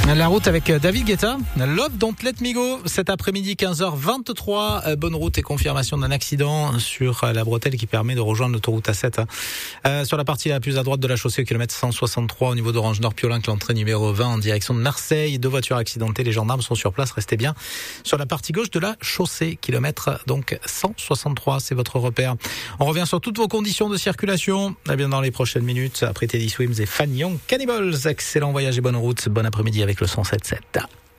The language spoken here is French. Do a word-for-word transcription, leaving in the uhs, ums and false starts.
La route avec David Guetta, Love Don't Let Me Go, cet après-midi quinze heures vingt-trois. Bonne route et confirmation d'un accident sur la bretelle qui permet de rejoindre l'autoroute A sept. Euh, sur la partie la plus à droite de la chaussée, au kilomètre cent soixante-trois, au niveau d'Orange Nord Piolenc, l'entrée numéro vingt en direction de Marseille. Deux voitures accidentées, les gendarmes sont sur place, restez bien sur la partie gauche de la chaussée, kilomètre donc cent soixante-trois, c'est votre repère. On revient sur toutes vos conditions de circulation, eh bien dans les prochaines minutes, après Teddy Swims et Fagnon Cannibals. Excellent voyage et bonne route, bon après-midi avec le cent sept sept.